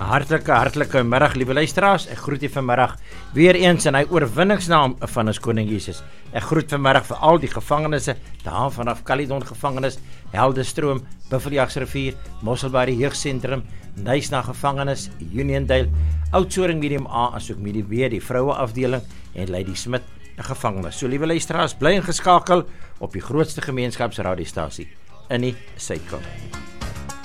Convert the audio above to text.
Hartlike middag, liewe luisteraars. Ek groet u vanmiddag weer eens in hy oorwinningsnaam van ons koning Jesus. Ek groet vanmiddag vir al die gevangenisse, daar vanaf Caledon gevangenis, Heldestroom, Buffeljagsrivier, Mosselbaai Jeugsentrum, Nysna gevangenis, Uniondale, Oudtshoorn Medium A, asook Medium B, die vroue afdeling en Lady Smith, 'n gevangenis. So liewe luisteraars, bly ingeskakel op die grootste gemeenskapsradiostasie in die Suid-Kaap.